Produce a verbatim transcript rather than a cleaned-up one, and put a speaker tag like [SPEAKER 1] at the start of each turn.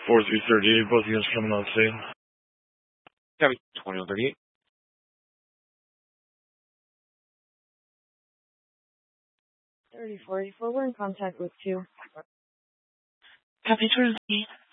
[SPEAKER 1] four three thirty-eight, both units coming on scene.
[SPEAKER 2] Copy, twenty-one thirty-eight.
[SPEAKER 3] thirty-four eighty-four, we're in contact with two.
[SPEAKER 4] Copy, twenty-one thirty-eight.